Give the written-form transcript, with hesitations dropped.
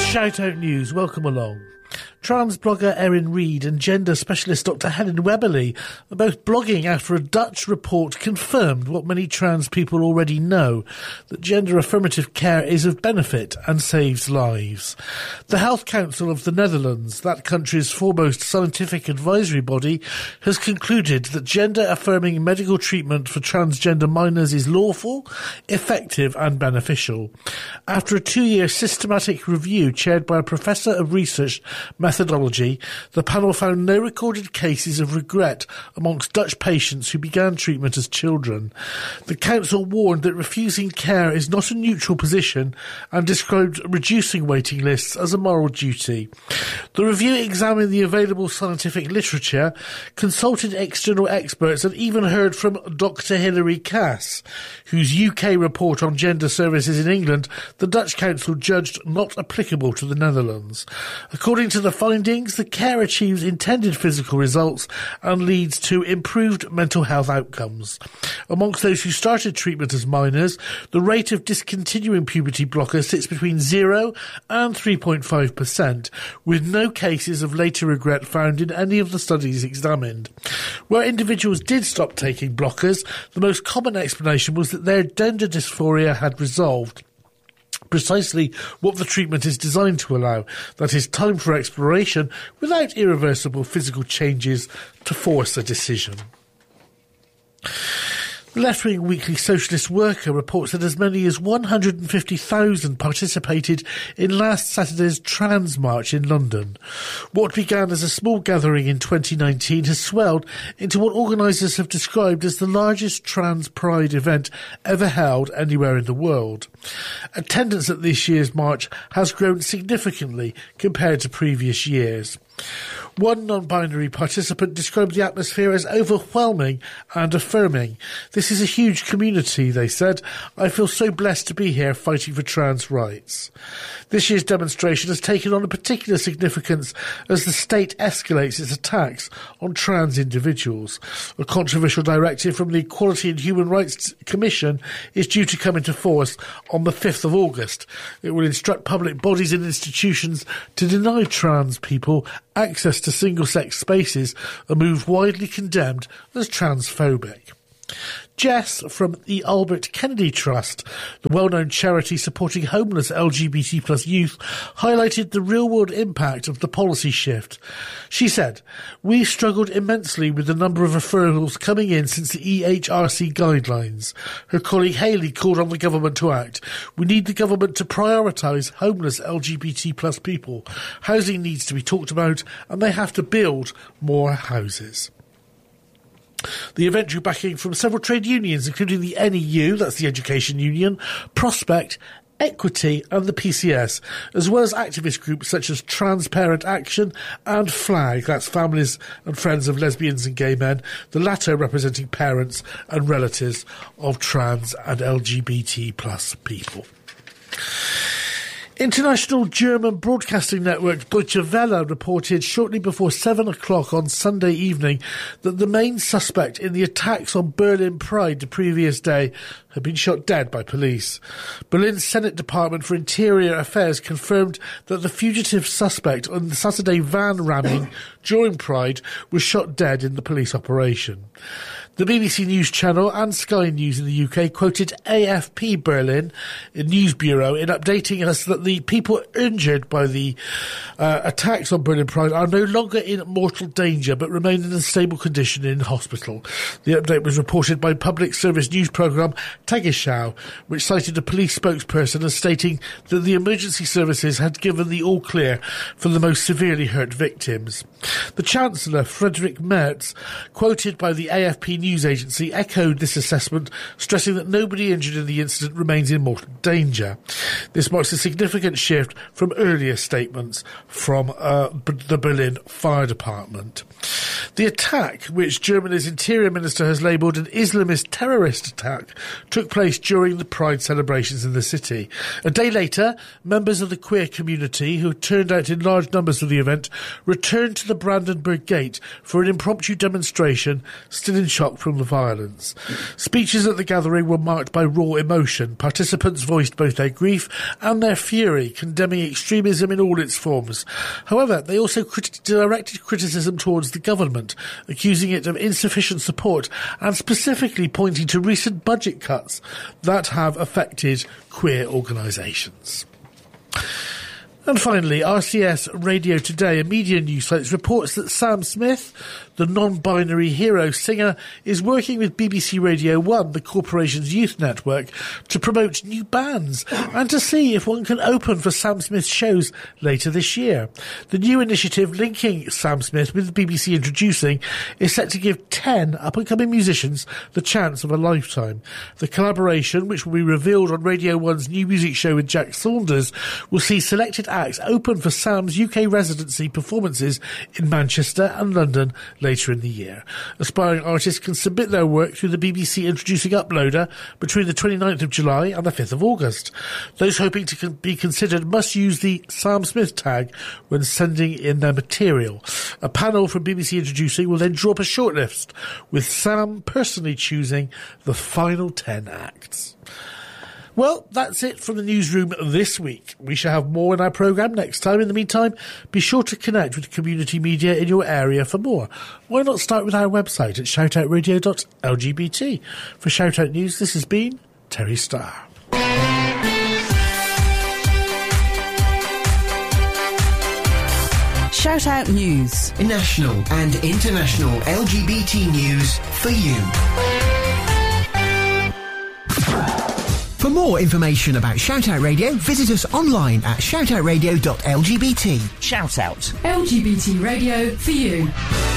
Shout Out News, welcome along. Trans blogger Erin Reid and gender specialist Dr. Helen Webberley are both blogging after a Dutch report confirmed what many trans people already know, that gender affirmative care is of benefit and saves lives. The Health Council of the Netherlands, that country's foremost scientific advisory body, has concluded that gender affirming medical treatment for transgender minors is lawful, effective and beneficial. After a 2-year systematic review chaired by a professor of research methodology, the panel found no recorded cases of regret amongst Dutch patients who began treatment as children. The council warned that refusing care is not a neutral position and described reducing waiting lists as a moral duty. The review examined the available scientific literature, consulted external experts and even heard from Dr. Hilary Cass, whose UK report on gender services in England the Dutch council judged not applicable to the Netherlands. According to the findings, the care achieves intended physical results and leads to improved mental health outcomes. Amongst those who started treatment as minors, the rate of discontinuing puberty blockers sits between 0 and 3.5%, with no cases of later regret found in any of the studies examined. Where individuals did stop taking blockers, the most common explanation was that their gender dysphoria had resolved. Precisely what the treatment is designed to allow, that is, time for exploration without irreversible physical changes to force a decision. The left-wing Weekly Socialist Worker reports that as many as 150,000 participated in last Saturday's Trans March in London. What began as a small gathering in 2019 has swelled into what organisers have described as the largest trans pride event ever held anywhere in the world. Attendance at this year's march has grown significantly compared to previous years. One non-binary participant described the atmosphere as overwhelming and affirming. This is a huge community, they said. I feel so blessed to be here fighting for trans rights. This year's demonstration has taken on a particular significance as the state escalates its attacks on trans individuals. A controversial directive from the Equality and Human Rights Commission is due to come into force on the 5th of August. It will instruct public bodies and institutions to deny trans people access to single-sex spaces, a move widely condemned as transphobic. Jess from the Albert Kennedy Trust, the well-known charity supporting homeless LGBT plus youth, highlighted the real-world impact of the policy shift. She said, "We struggled immensely with the number of referrals coming in since the EHRC guidelines." Her colleague Hayley called on the government to act. "We need the government to prioritise homeless LGBT plus people. Housing needs to be talked about and they have to build more houses." The event drew backing from several trade unions, including the NEU, that's the Education Union, Prospect, Equity and the PCS, as well as activist groups such as Transparent Action and FLAG, that's Families and Friends of Lesbians and Gay Men, the latter representing parents and relatives of trans and LGBT plus people. International German broadcasting network Deutsche Welle reported shortly before 7 o'clock on Sunday evening that the main suspect in the attacks on Berlin Pride the previous day had been shot dead by police. Berlin's Senate Department for Interior Affairs confirmed that the fugitive suspect on the Saturday van ramming during Pride was shot dead in the police operation. The BBC News Channel and Sky News in the UK quoted AFP Berlin, a news bureau, in updating us that the people injured by the attacks on Berlin Pride are no longer in mortal danger but remain in a stable condition in hospital. The update was reported by public service news programme Tagesschau, which cited a police spokesperson as stating that the emergency services had given the all-clear for the most severely hurt victims. The Chancellor, Friedrich Merz, quoted by the AFP news agency, echoed this assessment, stressing that nobody injured in the incident remains in mortal danger. This marks a significant shift from earlier statements from the Berlin Fire Department. The attack, which Germany's Interior Minister has labelled an Islamist terrorist attack, took place during the Pride celebrations in the city. A day later, members of the queer community, who turned out in large numbers to the event, returned to the Brandenburg Gate for an impromptu demonstration, still in shock from the violence. Speeches at the gathering were marked by raw emotion. Participants voiced both their grief and their fury, condemning extremism in all its forms. However, they also directed criticism towards the government, accusing it of insufficient support and specifically pointing to recent budget cuts that have affected queer organisations. And finally, RCS Radio Today, a media news site, reports that Sam Smith, the non-binary hero singer, is working with BBC Radio 1, the corporation's youth network, to promote new bands and to see if one can open for Sam Smith's shows later this year. The new initiative linking Sam Smith with the BBC Introducing is set to give 10 up-and-coming musicians the chance of a lifetime. The collaboration, which will be revealed on Radio 1's new music show with Jack Saunders, will see selected acts open for Sam's UK residency performances in Manchester and London later in the year. Aspiring artists can submit their work through the BBC Introducing uploader between the 29th of July and the 5th of August. Those hoping to be considered must use the Sam Smith tag when sending in their material. A panel from BBC Introducing will then draw up a shortlist, with Sam personally choosing the final 10 acts. Well, that's it from the newsroom this week. We shall have more in our programme next time. In the meantime, be sure to connect with community media in your area for more. Why not start with our website at shoutoutradio.lgbt. For Shoutout News, this has been Terry Starr. Shoutout News. National and international LGBT news for you. For more information about Shoutout Radio, visit us online at shoutoutradio.lgbt. Shout out. LGBT radio for you.